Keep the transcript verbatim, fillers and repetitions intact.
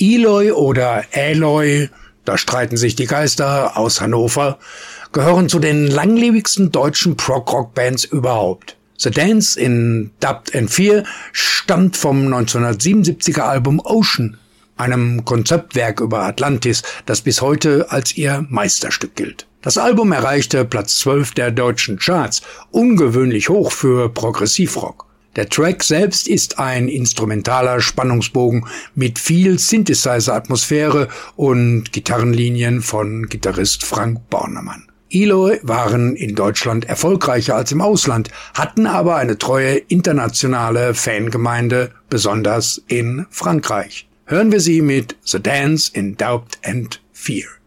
Eloy oder Aloy, da streiten sich die Geister, aus Hannover, gehören zu den langlebigsten deutschen Prog-Rock-Bands überhaupt. The Dance in Dubbed and Fear stammt vom neunzehnhundertsiebenundsiebziger Album Ocean, einem Konzeptwerk über Atlantis, das bis heute als ihr Meisterstück gilt. Das Album erreichte Platz zwölf der deutschen Charts, ungewöhnlich hoch für Progressivrock. Der Track selbst ist ein instrumentaler Spannungsbogen mit viel Synthesizer-Atmosphäre und Gitarrenlinien von Gitarrist Frank Bornemann. Eloy waren in Deutschland erfolgreicher als im Ausland, hatten aber eine treue internationale Fangemeinde, besonders in Frankreich. Hören wir sie mit The Dance in Doubt and Fear.